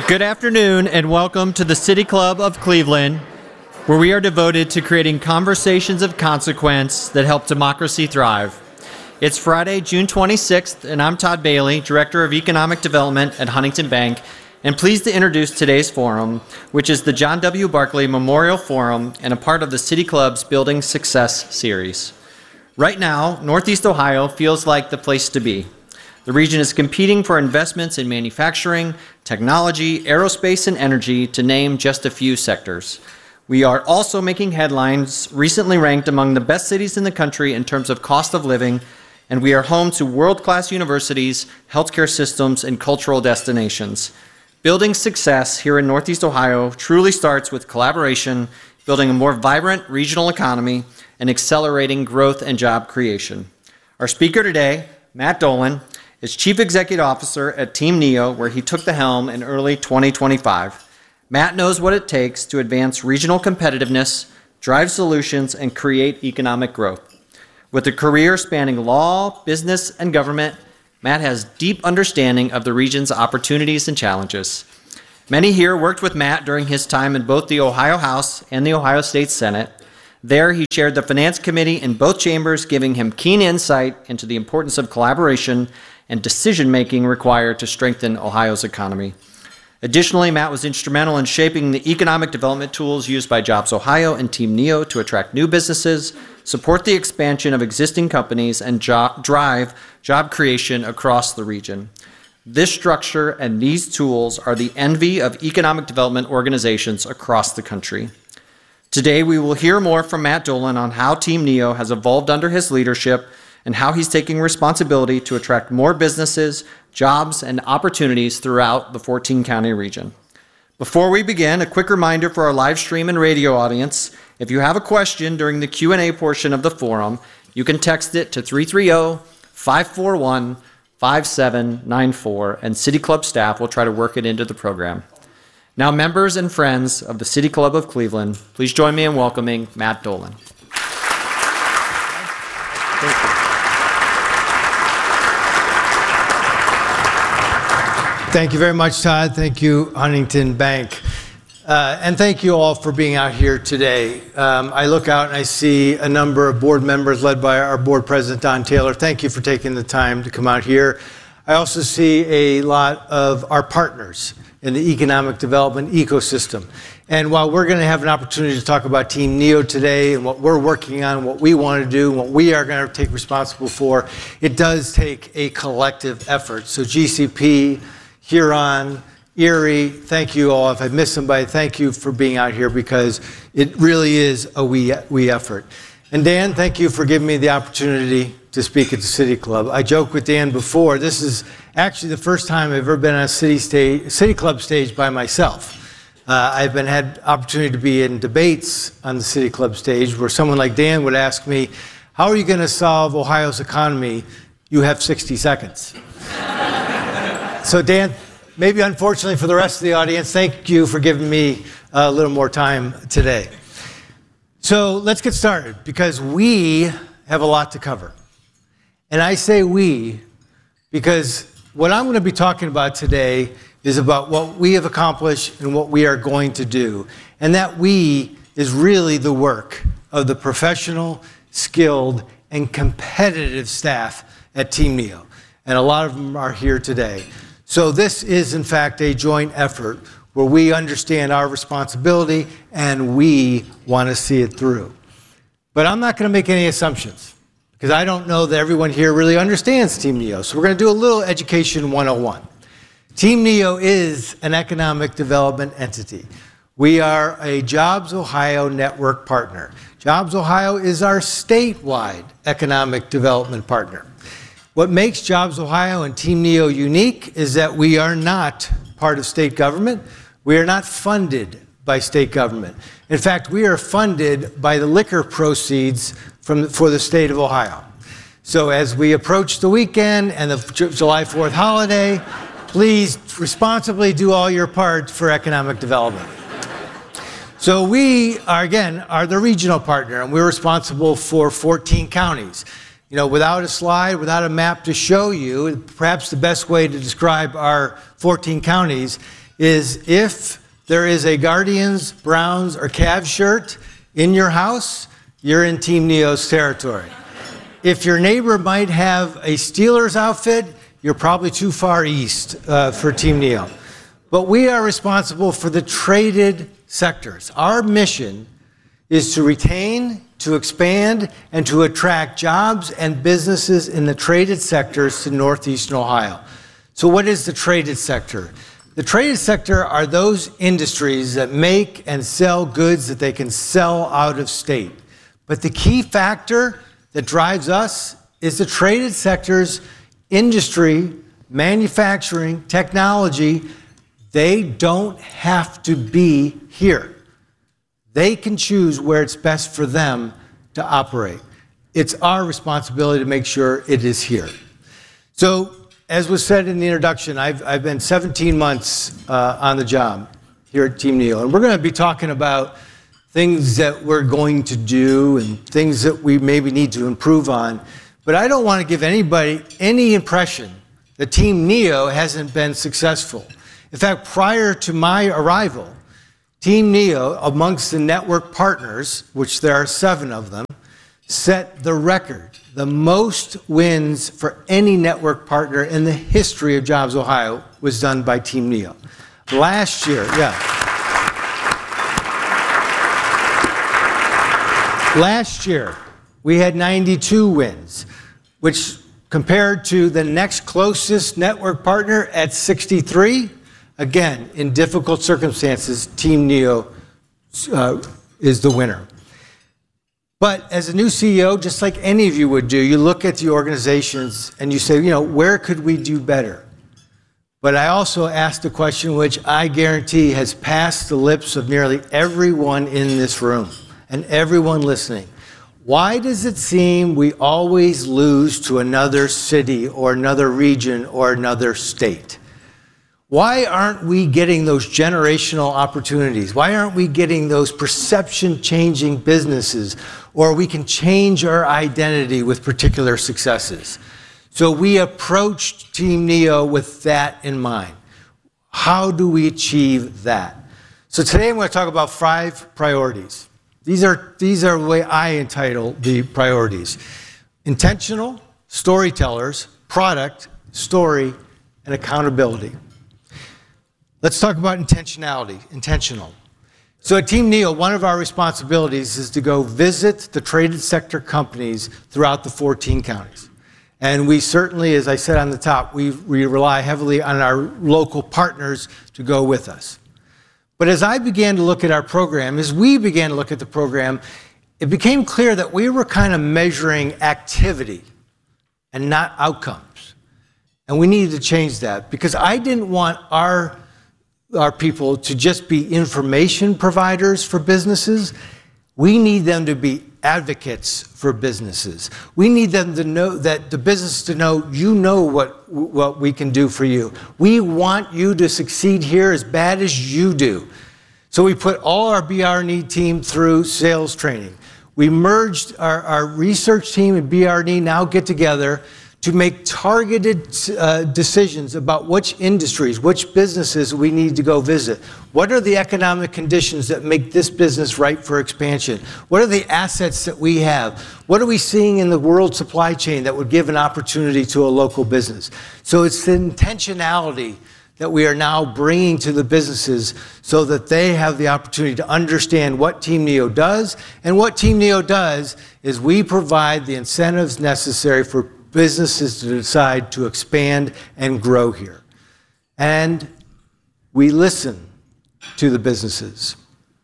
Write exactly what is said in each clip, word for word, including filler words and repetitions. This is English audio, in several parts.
Good afternoon and welcome to the City Club of Cleveland, where we are devoted to creating conversations of consequence that help democracy thrive. It's Friday, June twenty-sixth, and I'm Todd Bailey, Director of Economic Development at Huntington Bank, and pleased to introduce today's forum, which is the John W. Barkley Memorial Forum and a part of the City Club's Building Success series. Right now, Northeast Ohio feels like the place to be. The region is competing for investments in manufacturing, technology, aerospace, and energy, to name just a few sectors. We are also making headlines, recently ranked among the best cities in the country in terms of cost of living, and we are home to world-class universities, healthcare systems, and cultural destinations. Building success here in Northeast Ohio truly starts with collaboration, building a more vibrant regional economy, and accelerating growth and job creation. Our speaker today, Matt Dolan, is Chief Executive Officer at Team Neo, where he took the helm in early twenty twenty-five. Matt knows what it takes to advance regional competitiveness, drive solutions, and create economic growth. With a career spanning law, business, and government, Matt has deep understanding of the region's opportunities and challenges. Many here worked with Matt during his time in both the Ohio House and the Ohio State Senate. There, he chaired the Finance Committee in both chambers, giving him keen insight into the importance of collaboration and decision-making required to strengthen Ohio's economy. Additionally, Matt was instrumental in shaping the economic development tools used by Jobs Ohio and Team Neo to attract new businesses, support the expansion of existing companies, and jo- drive job creation across the region. This structure and these tools are the envy of economic development organizations across the country. Today, we will hear more from Matt Dolan on how Team Neo has evolved under his leadership and how he's taking responsibility to attract more businesses, jobs, and opportunities throughout the fourteen county region. Before we begin, a quick reminder for our live stream and radio audience: if you have a question during the Q and A portion of the forum, you can text it to three three zero, five four one, five seven nine four, and City Club staff will try to work it into the program. Now, members and friends of the City Club of Cleveland, please join me in welcoming Matt Dolan. Thank you. Thank you very much, Todd. Thank you, Huntington Bank. Uh, and thank you all for being out here today. Um, I look out and I see a number of board members led by our board president, Don Taylor. Thank you for taking the time to come out here. I also see a lot of our partners in the economic development ecosystem. And while we're going to have an opportunity to talk about Team Neo today and what we're working on, what we want to do, and what we are going to take responsible for, it does take a collective effort. So G C P, Huron, Erie, thank you all. If I missed somebody, thank you for being out here, because it really is a we, we effort. And Dan, thank you for giving me the opportunity to speak at the City Club. I joked with Dan before, this is actually the first time I've ever been on a City, stage, City Club stage by myself. Uh, I've been had opportunity to be in debates on the City Club stage where someone like Dan would ask me, how are you going to solve Ohio's economy? You have sixty seconds. So Dan, maybe unfortunately for the rest of the audience, thank you for giving me a little more time today. So let's get started, because we have a lot to cover. And I say we because what I'm going to be talking about today is about what we have accomplished and what we are going to do. And that we is really the work of the professional, skilled, and competitive staff at Team Neo. And a lot of them are here today. So this is, in fact, a joint effort where we understand our responsibility and we want to see it through. But I'm not going to make any assumptions, because I don't know that everyone here really understands Team Neo. So we're going to do a little Education one oh one. Team Neo is an economic development entity. We are a Jobs Ohio network partner. Jobs Ohio is our statewide economic development partner. What makes Jobs Ohio and Team Neo unique is that we are not part of state government. We are not funded by state government. In fact, we are funded by the liquor proceeds from, for the state of Ohio. So as we approach the weekend and the July fourth holiday, please responsibly do all your part for economic development. So we are, again, are the regional partner, and we're responsible for fourteen counties. You know, without a slide, without a map to show you, perhaps the best way to describe our fourteen counties is if there is a Guardians, Browns, or Cavs shirt in your house, you're in Team Neo's territory. If your neighbor might have a Steelers outfit, you're probably too far east uh, for Team Neo. But we are responsible for the traded sectors. Our mission is to retain, to expand, and to attract jobs and businesses in the traded sectors to Northeastern Ohio. So what is the traded sector? The traded sector are those industries that make and sell goods that they can sell out of state. But the key factor that drives us is the traded sector's industry, manufacturing, technology. They don't have to be here. They can choose where it's best for them to operate. It's our responsibility to make sure it is here. So, as was said in the introduction, I've, I've been seventeen months uh, on the job here at Team Neo, and we're going to be talking about things that we're going to do and things that we maybe need to improve on. But I don't want to give anybody any impression that Team Neo hasn't been successful. In fact, prior to my arrival, Team Neo, amongst the network partners, which there are seven of them, set the record. The most wins for any network partner in the history of Jobs Ohio was done by Team Neo. Last year, yeah. Last year, we had ninety-two wins, which compared to the next closest network partner at sixty-three, again, in difficult circumstances, Team Neo uh, is the winner. But as a new C E O, just like any of you would do, you look at the organizations and you say, you know, where could we do better? But I also asked a question which I guarantee has passed the lips of nearly everyone in this room and everyone listening. Why does it seem we always lose to another city or another region or another state? Why aren't we getting those generational opportunities? Why aren't we getting those perception-changing businesses, or we can change our identity with particular successes? So we approached Team Neo with that in mind. How do we achieve that? So today I'm going to talk about five priorities. These are, these are the way I entitle the priorities. Intentional, storytellers, product, story, and accountability. Let's talk about intentionality, intentional. So at Team Neo, one of our responsibilities is to go visit the traded sector companies throughout the fourteen counties. And we certainly, as I said on the top, we, we rely heavily on our local partners to go with us. But as I began to look at our program, as we began to look at the program, it became clear that we were kind of measuring activity and not outcomes. And we needed to change that because I didn't want our our people to just be information providers for businesses. We need them to be advocates for businesses. We need them to know that the business to know you know what, what we can do for you. We want you to succeed here as bad as you do. So we put all our B R and E team through sales training. We merged our, our research team and B R and E now get together to make targeted uh, decisions about which industries, which businesses we need to go visit. What are the economic conditions that make this business ripe for expansion? What are the assets that we have? What are we seeing in the world supply chain that would give an opportunity to a local business? So it's the intentionality that we are now bringing to the businesses so that they have the opportunity to understand what Team Neo does. And what Team Neo does is we provide the incentives necessary for businesses to decide to expand and grow here. And we listen to the businesses.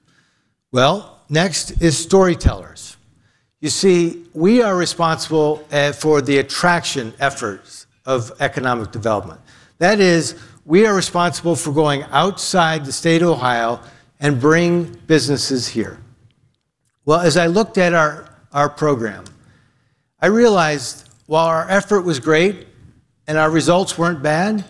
Well, next is storytellers. You see, we are responsible uh, for the attraction efforts of economic development. That is, we are responsible for going outside the state of Ohio and bring businesses here. Well, as I looked at our, our program, I realized while our effort was great and our results weren't bad,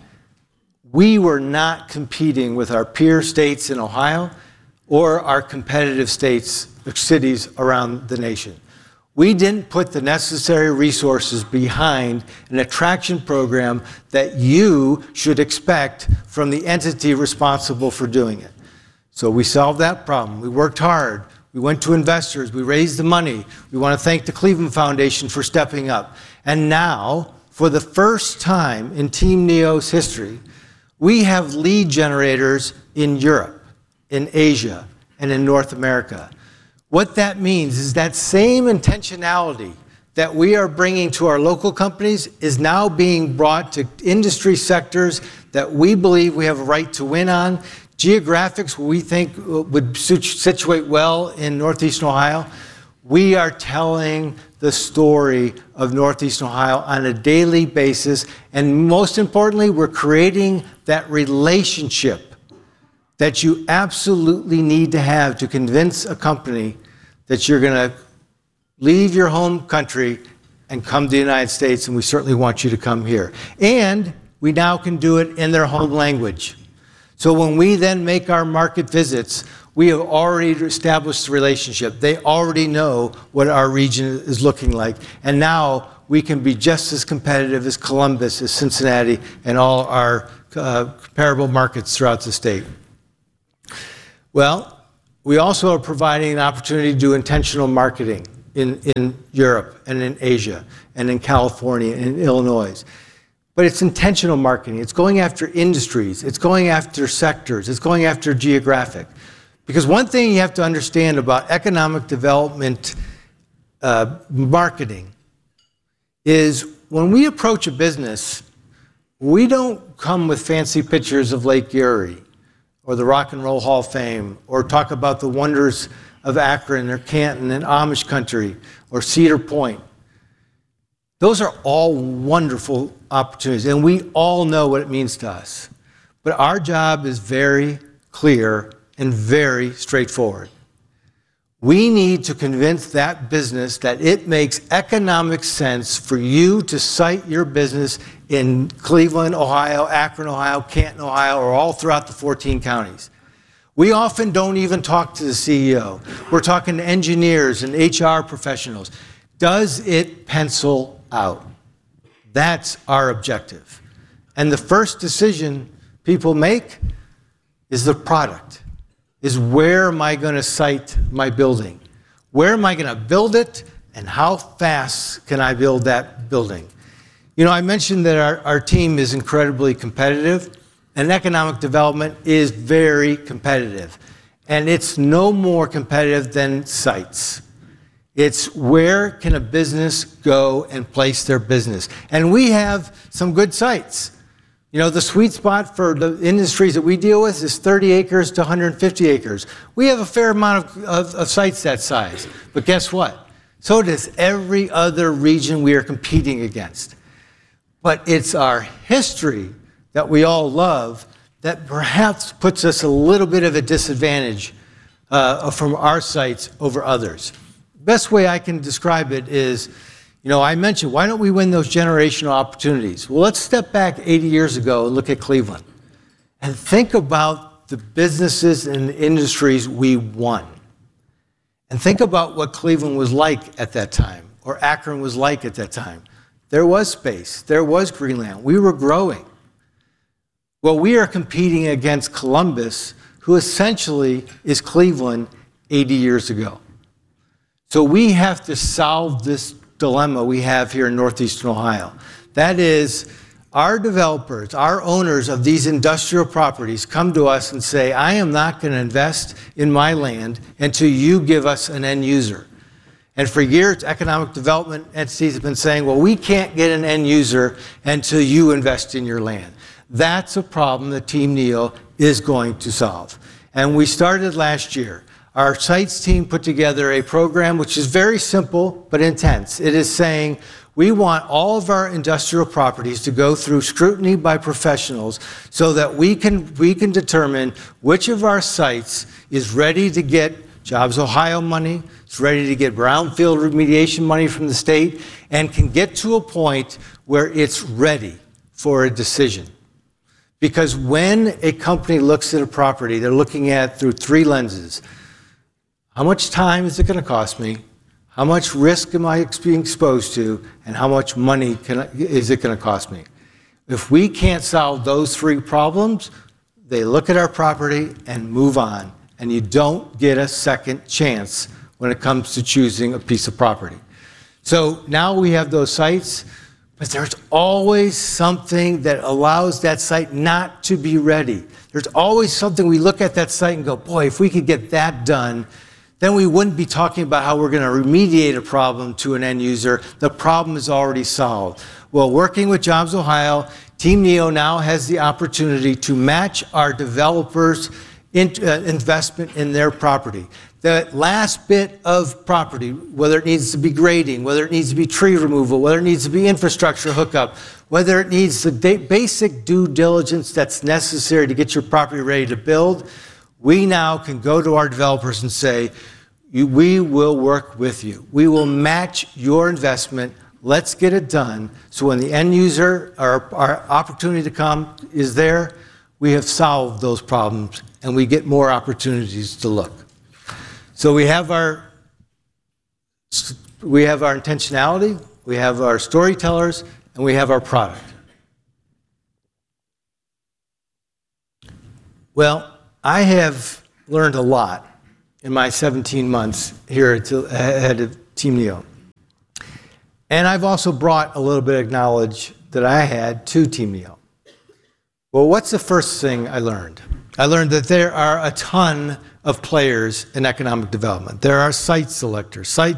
we were not competing with our peer states in Ohio or our competitive states, cities around the nation. We didn't put the necessary resources behind an attraction program that you should expect from the entity responsible for doing it. So we solved that problem. We worked hard. We went to investors. We raised the money. We want to thank the Cleveland Foundation for stepping up. And now, for the first time in Team NEO's history, we have lead generators in Europe, in Asia, and in North America. What that means is that same intentionality that we are bringing to our local companies is now being brought to industry sectors that we believe we have a right to win on, geographics we think would situate well in Northeastern Ohio. We are telling the story of Northeastern Ohio on a daily basis, and most importantly, we're creating that relationship that you absolutely need to have to convince a company that you're going to leave your home country and come to the United States, and we certainly want you to come here. And we now can do it in their home language. So when we then make our market visits, we have already established the relationship. They already know what our region is looking like. And now we can be just as competitive as Columbus, as Cincinnati, and all our uh, comparable markets throughout the state. Well, we also are providing an opportunity to do intentional marketing in, in Europe and in Asia and in California and in Illinois. But it's intentional marketing. It's going after industries. It's going after sectors. It's going after geographic. Because one thing you have to understand about economic development uh, marketing is when we approach a business, we don't come with fancy pictures of Lake Erie or the Rock and Roll Hall of Fame, or talk about the wonders of Akron or Canton and Amish country or Cedar Point. Those are all wonderful opportunities, and we all know what it means to us. But our job is very clear and very straightforward. We need to convince that business that it makes economic sense for you to site your business in Cleveland, Ohio, Akron, Ohio, Canton, Ohio, or all throughout the fourteen counties. We often don't even talk to the C E O. We're talking to engineers and H R professionals. Does it pencil out? That's our objective. And the first decision people make is the product, is where am I going to site my building? Where am I going to build it, and how fast can I build that building? You know, I mentioned that our, our team is incredibly competitive, and economic development is very competitive. And it's no more competitive than sites. It's where can a business go and place their business. And we have some good sites. You know, the sweet spot for the industries that we deal with is thirty acres to one hundred fifty acres. We have a fair amount of, of, of sites that size. But guess what? So does every other region we are competing against. But it's our history that we all love that perhaps puts us a little bit of a disadvantage uh, from our sites over others. Best way I can describe it is, you know, I mentioned, why don't we win those generational opportunities? Well, let's step back eighty years ago and look at Cleveland and think about the businesses and the industries we won. And think about what Cleveland was like at that time, or Akron was like at that time. There was space. There was Greenland. We were growing. Well, we are competing against Columbus, who essentially is Cleveland eighty years ago. So we have to solve this dilemma we have here in Northeastern Ohio. That is, our developers, our owners of these industrial properties come to us and say, I am not going to invest in my land until you give us an end user. And for years, economic development entities have been saying, well, we can't get an end user until you invest in your land. That's a problem that Team NEO is going to solve. And we started last year. Our sites team put together a program which is very simple but intense. It is saying we want all of our industrial properties to go through scrutiny by professionals so that we can, we can determine which of our sites is ready to get Jobs Ohio money, it's ready to get brownfield remediation money from the state, and can get to a point where it's ready for a decision. Because when a company looks at a property, they're looking at it through three lenses. How much time is it going to cost me? How much risk am I being exposed to, and how much money can I, is it going to cost me? If we can't solve those three problems, they look at our property and move on, and you don't get a second chance when it comes to choosing a piece of property. So now we have those sites, but there's always something that allows that site not to be ready. There's always something we look at that site and go, boy, if we could get that done, then we wouldn't be talking about how we're going to remediate a problem to an end user. The problem is already solved. Well, working with Jobs Ohio, Team Neo now has the opportunity to match our developers' in, uh, investment in their property. The last bit of property, whether it needs to be grading, whether it needs to be tree removal, whether it needs to be infrastructure hookup, whether it needs the basic due diligence that's necessary to get your property ready to build, we now can go to our developers and say, we will work with you. We will match your investment. Let's get it done. So when the end user, our, our opportunity to come is there, we have solved those problems and we get more opportunities to look. So we have our, we have our intentionality, we have our storytellers, and we have our product. Well, I have learned a lot in my seventeen months here at head of Team Neo. And I've also brought a little bit of knowledge that I had to Team Neo. Well, what's the first thing I learned? I learned that there are a ton of players in economic development. There are site selectors, site